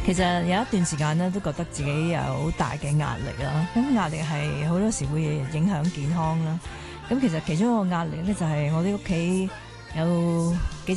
其實有一段時間咧，都覺得自己有好大嘅壓力啦。咁壓力係好多時會影響健康啦。咁其實其中一個壓力咧，就係我啲屋企有幾